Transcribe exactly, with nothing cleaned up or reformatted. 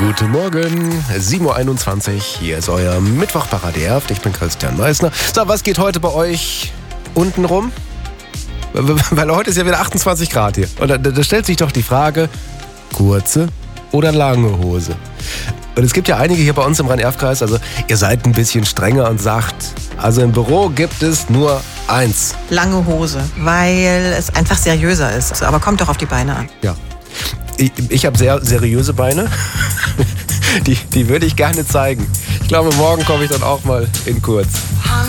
Guten Morgen, sieben Uhr einundzwanzig, hier ist euer Mittwoch-Parade. Ich bin Christian Meissner. So, was geht heute bei euch unten rum? Weil heute ist ja wieder achtundzwanzig Grad hier. Und da, da stellt sich doch die Frage, kurze oder lange Hose? Und es gibt ja einige hier bei uns im Rhein-Erf-Kreis, also ihr seid ein bisschen strenger und sagt, also im Büro gibt es nur eins. Lange Hose, weil es einfach seriöser ist. Aber kommt doch auf die Beine an. Ja. Ich, ich habe sehr seriöse Beine. Die, die würde ich gerne zeigen. Ich glaube, morgen komme ich dann auch mal in kurz.